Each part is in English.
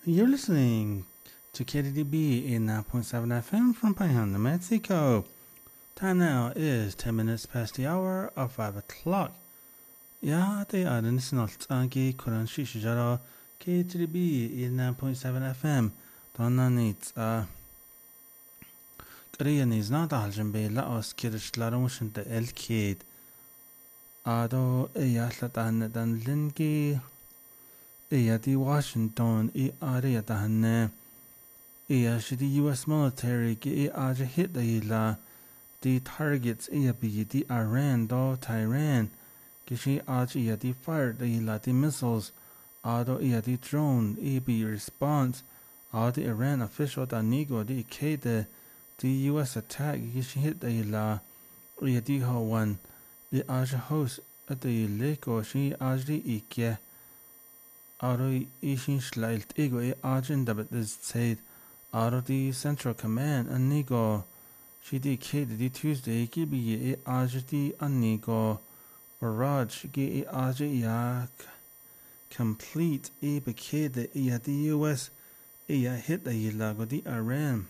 You're listening to KDDB in 9.7 FM from Payanda, New Mexico. Time now is 10 minutes past the hour of 5 o'clock. Ja, det är den snart kuran shishijara KDDB in 9.7 FM. Donna needs Korea needs not a haljan be la os kirish larumushin de el kid. Ado yashlatan dan lingi. Di Washington area dahanne the US military ki aja hit the targets be the Iran do Tehran ki aja the fire the missiles ado the drone be response the Iran official da nigo the the US attack ki hit the ho one the aja host at the leko she aja the Aro ishin shlailt ego agent dabit is said Aro the Central Command and nigo she dictated the Tuesday gibi agiti anigo barrage gi yak complete bekede the US hit the yilago the Iran.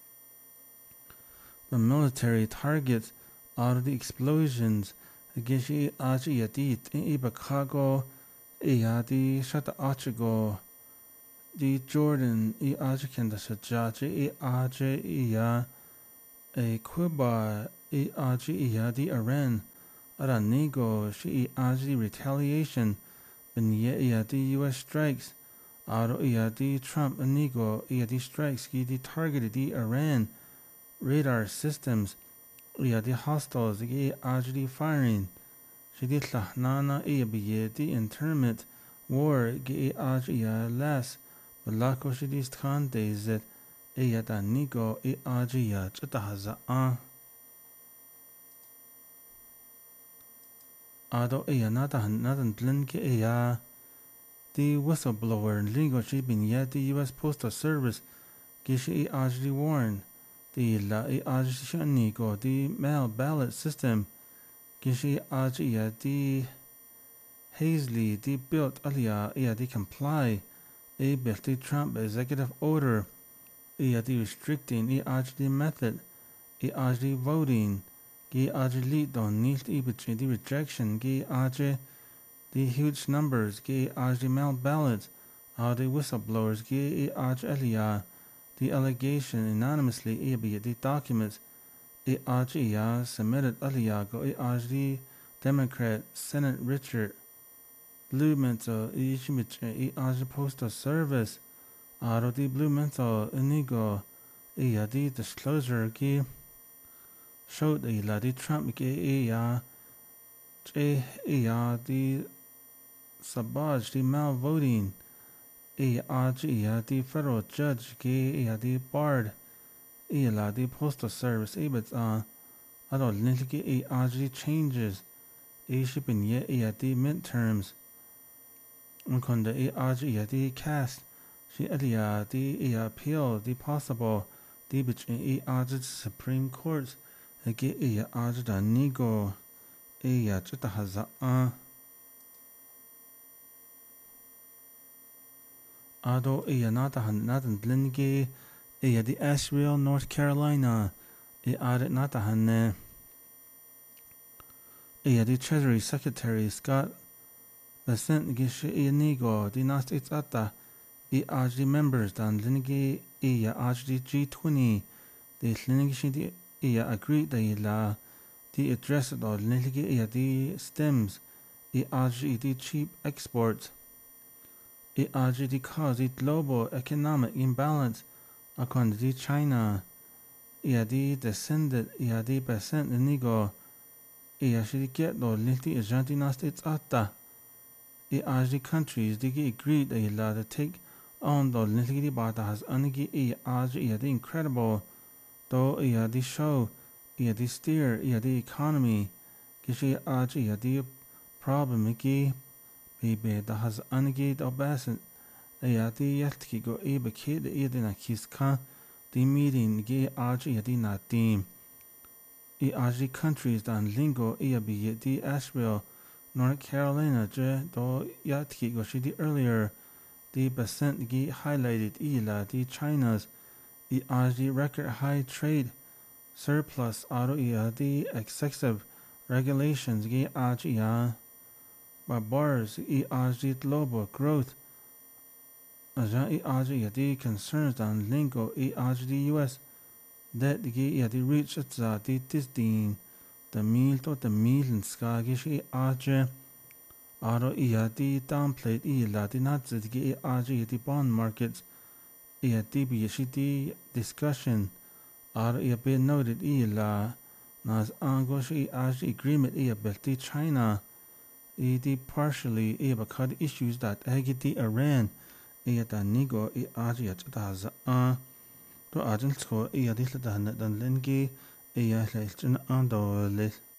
The military targets Aro the explosions against yadit in Bakago the shata achigo the Jordan ajiken da shajaji aje a quiba aji the Iran aranigo she aji retaliation ben the US strikes aro the Trump anigo the strikes the targeted the Iran radar systems the hostiles the aji firing Shiditla nana the interment war ge las balako shidist khan dezet da nigo chatahaza ado nata nadan dlen ke the whistleblower lingo shibin the US Postal Service ge she warn the la nigo the mail ballot system Gishi the Hazley the built alia the comply built the Trump executive order the restricting the method the voting lead on nilt the rejection the huge numbers the mail ballots the whistleblowers alia the allegation anonymously the documents submitted Aliago the Democrat Senate Richard Blue Mental Postal Service the Blue Mental Inigo the disclosure showed the Trump the sabaj the malvoting the federal judge the barred the Postal Service I don't think changes shipping the midterms unkonda the cast she the appeal the possible the between Supreme Courts the nigo chatahaza ado natan dlinge the Asheville, North Carolina the Treasury Secretary Scott Bessent Nigo the United States the members dan Linigi G20 the Linigi agreed the address of Linigi the stems the cheap exports the cause the global economic imbalance according to China the descended the percent nigo should get the United States the countries they agreed to take on the little bata has only the incredible though the show the steer the economy kishi the problem baby that has only the best the yatki go kid the na kiska the meeting the na team the countries dan lingo be the Asheville North Carolina do yatki go she earlier the percent gi highlighted ila the China's the record high trade surplus aro the excessive regulations gi bars global growth the concerns on lingo the US that the reach the disdin the meal to the meal and skagish aro the downplayed the not the bond markets the discussion aro been noted nas angosh agreement belti China the partially because issues that agiti Iran the nigo Asia tas to agents ko the dan lengi leilchen ando